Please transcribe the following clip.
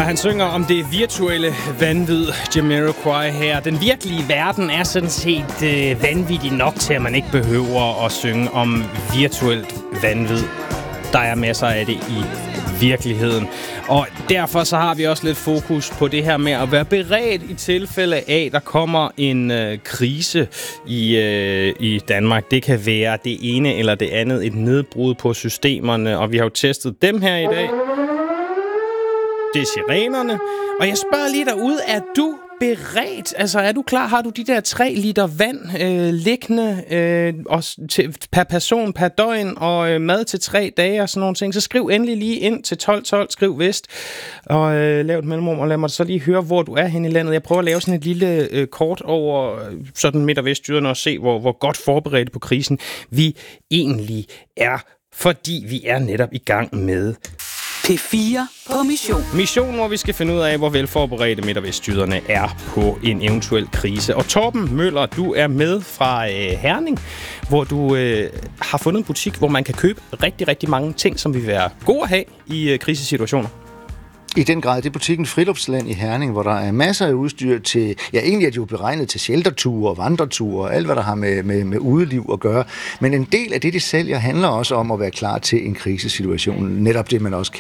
Han synger om det virtuelle vanvid, Jamiroquai her. Den virkelige verden er sådan set vanvittig nok til, at man ikke behøver at synge om virtuelt vanvid. Der er masser af det i virkeligheden. Og derfor så har vi også lidt fokus på det her med at være beredt i tilfælde af, der kommer en krise i Danmark. Det kan være det ene eller det andet, et nedbrud på systemerne, og vi har jo testet dem her i dag. Det er sirenerne. Og jeg spørger lige derude, er du beredt? Altså, er du klar? Har du de der 3 liter vand liggende per person, per døgn, og mad til 3 dage og sådan nogle ting? Så skriv endelig lige ind til 1212, skriv vest, og lav et mellemrum, og lad mig så lige høre, hvor du er henne i landet. Jeg prøver at lave sådan et lille kort over sådan midt- og vestjyderne og se, hvor godt forberedt på krisen vi egentlig er, fordi vi er netop i gang med P4 på mission. Mission, hvor vi skal finde ud af, hvor velforberedte midt- og vestjyderne er på en eventuel krise. Og Torben Møller, du er med fra Herning, hvor du har fundet en butik, hvor man kan købe rigtig, rigtig mange ting, som vil være gode at have i krisesituationer. I den grad, det er butikken Friluftsland i Herning, hvor der er masser af udstyr til, ja, egentlig er det jo beregnet til shelterture, vandreture og alt, hvad der har med udeliv at gøre. Men en del af det, de sælger, handler også om at være klar til en krisesituation. Netop det, man også